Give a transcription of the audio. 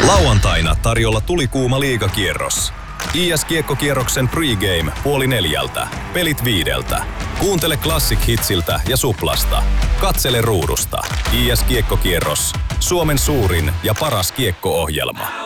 Lauantaina tarjolla tulikuuma liigakierros. IS-kiekkokierroksen pregame 3:30. Pelit 5. Kuuntele Classic Hitsiltä ja Suplasta. Katsele ruudusta. IS-kiekkokierros. Suomen suurin ja paras kiekko-ohjelma.